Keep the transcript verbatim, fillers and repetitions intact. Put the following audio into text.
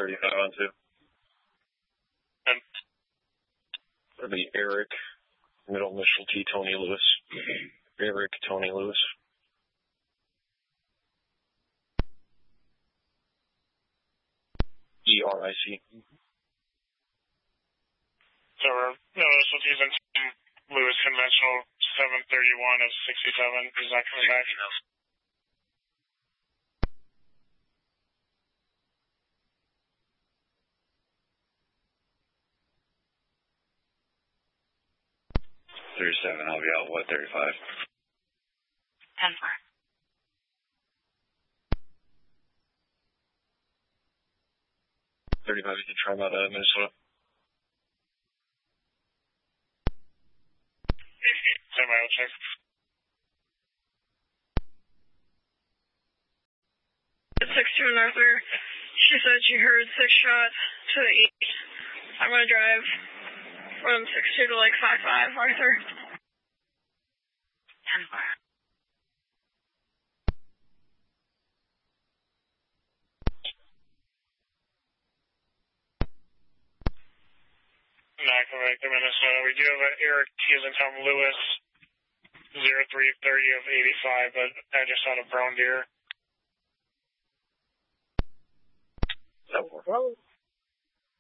thirty-five on two. And that'd be Eric, middle initial T, Tony Lewis. Eric, Tony Lewis. E R I C. So we're no, initial T's and Lewis conventional seven thirty-one of sixty-seven. Is that coming back? thirty-seven, I'll be out, what, thirty-five? ten four. thirty-five, you can try them out of Minnesota. Send my old check. six two and Arthur. She said she heard six shots to the east. I'm going to drive from six two to like five five, Arthur. ten four. Not coming back to Minnesota. We do have an Eric T as in Tom Lewis, zero three thirty of eighty-five, but I just out of Brown Deer. That works.